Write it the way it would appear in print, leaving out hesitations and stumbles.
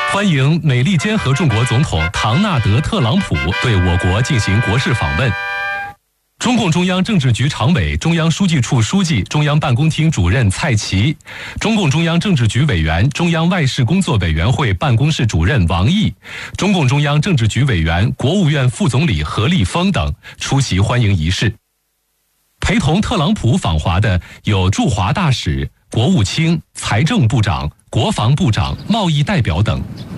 欢迎美利坚合众国总统唐纳德·特朗普对我国进行国事访问。中共中央政治局常委、中央书记处书记、中央办公厅主任蔡奇，中共中央政治局委员、中央外事工作委员会办公室主任王毅，中共中央政治局委员、国务院副总理何立峰等出席欢迎仪式。陪同特朗普访华的有驻华大使、国务卿、财政部长、国防部长、贸易代表等。